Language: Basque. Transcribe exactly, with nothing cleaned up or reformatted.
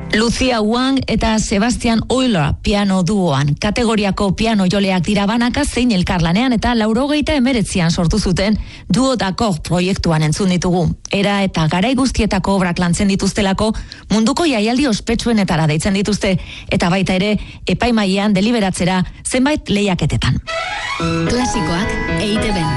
Lucia Wang eta Sebastian Euler piano duoan. Kategoriako piano joleak dira banaka zein elkarlanean eta laurogeita emeretzian sortu zuten duo dakor proiektuan entzun ditugu. Era eta garai guztietako obrak lantzen dituztelako munduko jaialdi ospetsuenetara deitzen dituzte eta baita ere epaimailean deliberatzera zenbait lehiaketetan. Klasikoak E I Te Ben.